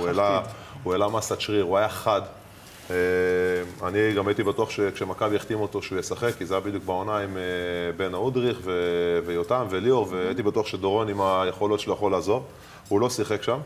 הוא העלה מסת שריר, הוא היה חד. אני גם הייתי בטוח שכשמכבי יחתים אותו שהוא ישחק, כי זה היה בדיוק בעונה עם בן אודריך ויותם וליאור, והייתי בטוח שדורון עם היכולות שלו יכול לעזור. הוא לא שיחק שם,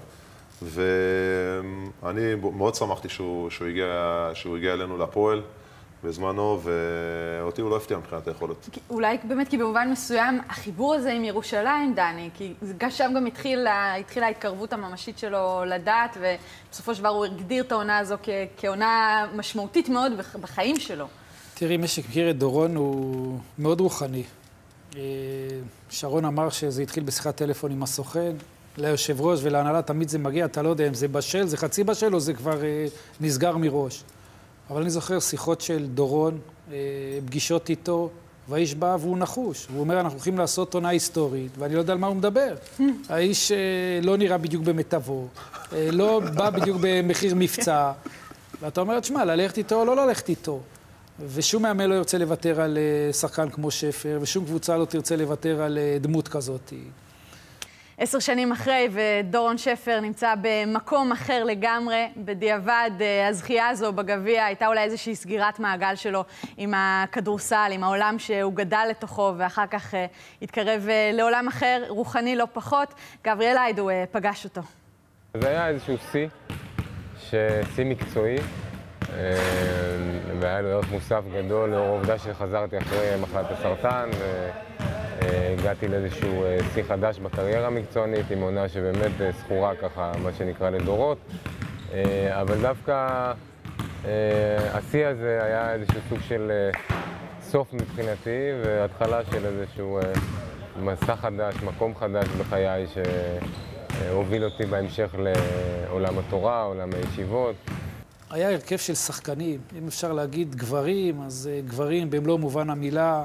ואני מאוד שמחתי שהוא הגיע אלינו לפועל בזמנו, ואותי הוא לא הפתיע מבחינת היכולות. אולי באמת כי במובן מסוים החיבור הזה עם ירושלים, דני, כי שם גם התחילה ההתקרבות הממשית שלו לדעת, ובסופו של דבר הוא הגדיר את העונה הזו כעונה משמעותית מאוד בחיים שלו. תראי, מי שמכיר את דורון הוא מאוד רוחני. שרון אמר שזה התחיל בשיחת טלפון עם הסוכן, ליושב ראש ולהנהלה תמיד זה מגיע, אתה לא יודע אם זה בשל, זה חצי בשל או זה כבר נסגר מראש. אבל אני זוכר שיחות של דורון, פגישות איתו, והאיש בא והוא נחוש. הוא אומר, אנחנו הולכים לעשות עונה היסטורית, ואני לא יודע על מה הוא מדבר. האיש לא נראה בדיוק במיטבו, לא בא בדיוק במחיר מבצע. ואתה אומר, תשמע, ללכת איתו או לא ללכת איתו. ושום מאמן לא ירצה לוותר על שחקן כמו שפר, ושום קבוצה לא תרצה לוותר על דמות כזאת. 10 שנים אחרי, ודורון שפר נמצא במקום אחר לגמרי. בדיעבד, הזכייה הזו בגביע הייתה אולי איזושהי סגירת מעגל שלו עם הכדורסל, עם העולם שהוא גדל לתוכו, ואחר כך התקרב לעולם אחר, רוחני לא פחות. גבריאל היידו פגש אותו. זה היה איזשהו שיא מקצועי, והיה לו ערך מוסף גדול לאור העובדה שחזרתי אחרי מחלת הסרטן, הגעתי לאיזשהו שיא חדש בקריירה המקצוענית, עם עונה שבאמת זכורה ככה, מה שנקרא לדורות. אבל דווקא השיא הזה היה איזשהו סוג של סוף מבחינתי, והתחלה של איזשהו מסע חדש, מקום חדש בחיי, שהוביל אותי בהמשך לעולם התורה, עולם הישיבות. היה הרכב של שחקנים, אם אפשר להגיד גברים, אז גברים במלוא מובן המילה,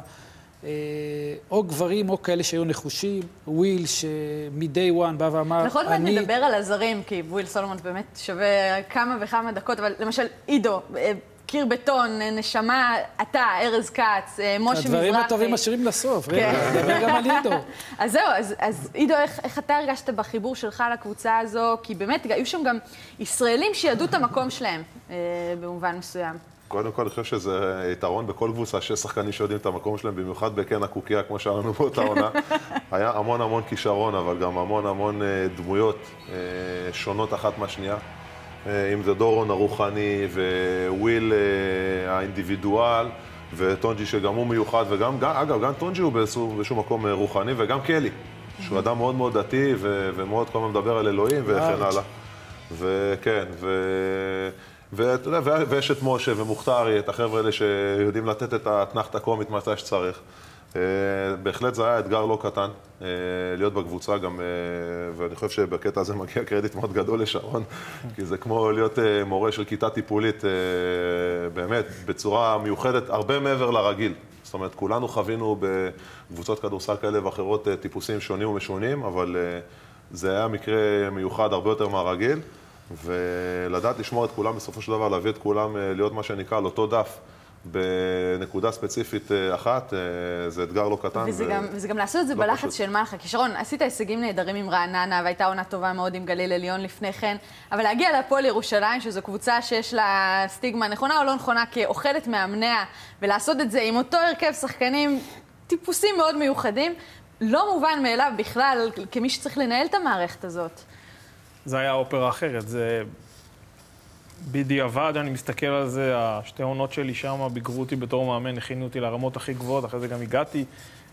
או גברים או כאלה שהיו נחושים. וויל שמ-day one בא ואמר, נכון, אני... נדבר על הזרים, כי וויל סולומון באמת שווה כמה וכמה דקות, אבל למשל עידו, קיר בטון, נשמה, אתה, ארז כץ, משה מזרחי. הדברים הטובים משאירים לסוף, נדבר גם על עידו. אז זהו, אז עידו, איך אתה הרגשת בחיבור שלך לקבוצה הזו? כי באמת היו שם גם ישראלים שידעו את המקום שלהם במובן מסוים. קודם כל, אני חושב שזה יתרון בכל קבוצה שיש שחקנים שיודעים את המקום שלהם, במיוחד בקן הקוקייה, כמו שאמרנו באותה עונה. היה המון כישרון, אבל גם המון דמויות שונות אחת מהשנייה. אם זה דורון הרוחני, וויל האינדיבידואל, וטונג'י שגם הוא מיוחד, אגב, גם טונג'י הוא באיזשהו מקום רוחני, וגם קלי, שהוא אדם מאוד דתי, ומאוד כל הזמן מדבר על אלוהים וכן הלאה. וכן, ואתה יודע, ויש את משה ומוכתרי, את החבר'ה האלה שיודעים לתת את האתנחתא הקומית מתי שצריך. בהחלט זה היה אתגר לא קטן, להיות בקבוצה גם, ואני חושב שבקטע הזה מגיע קרדיט מאוד גדול לשרון, כי זה כמו להיות מורה של כיתה טיפולית, באמת, בצורה מיוחדת, הרבה מעבר לרגיל. זאת אומרת, כולנו חווינו בקבוצות כדורסל כאלה ואחרות טיפוסים שונים ומשונים, אבל זה היה מקרה מיוחד הרבה יותר מהרגיל. ולדעת לשמור את כולם בסופו של דבר, להביא את כולם להיות מה שנקרא על אותו דף בנקודה ספציפית אחת, זה אתגר לא קטן. וזה גם לעשות את זה בלחץ של מלכה, כי שרון, עשית הישגים נהדרים עם רעננה, והייתה עונה טובה מאוד עם גליל עליון לפני כן, אבל להגיע להפועל ירושלים, שזו קבוצה שיש לה סטיגמה נכונה או לא נכונה, כאוכלת מאמניה, ולעשות את זה עם אותו הרכב שחקנים, טיפוסים מאוד מיוחדים, לא מובן מאליו בכלל, כמי שצריך לנהל את המערכת הזאת. זה היה אופרה אחרת, זה בדיעבד, אני מסתכל על זה, השתי עונות שלי שם ביגרו אותי בתור מאמן, הכינו אותי לרמות הכי גבוהות, אחרי זה גם הגעתי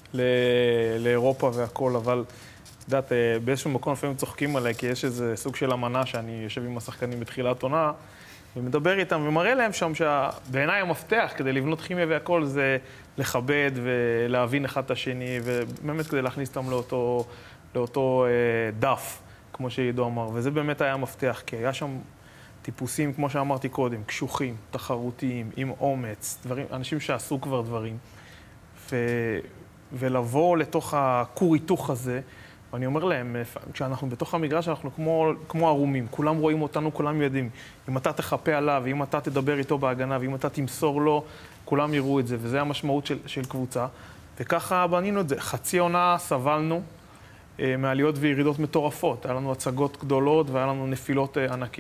לאירופה והכל, אבל יודעת, באיזשהו מקום לפעמים צוחקים עליי, כי יש איזה סוג של אמנה שאני יושב עם השחקנים בתחילת עונה, ומדבר איתם ומראה להם שם שבעיניי המפתח כדי לבנות כימיה והכל זה לכבד ולהבין אחד את השני, ובאמת כדי להכניס אותם לאותו דף. כמו שעידו אמר, וזה באמת היה המפתח, כי היה שם טיפוסים, כמו שאמרתי קודם, קשוחים, תחרותיים, עם אומץ, דברים, אנשים שעשו כבר דברים, ולבוא לתוך הכור היתוך הזה, ואני אומר להם, כשאנחנו בתוך המגרש, אנחנו כמו ערומים, כולם רואים אותנו, כולם יודעים. אם אתה תחפה עליו, ואם אתה תדבר איתו בהגנה, ואם אתה תמסור לו, כולם יראו את זה, וזה המשמעות של קבוצה. וככה בנינו את זה. חצי עונה סבלנו, מעליות וירידות מטורפות. היה לנו הצגות גדולות והיה לנו נפילות ענקיות.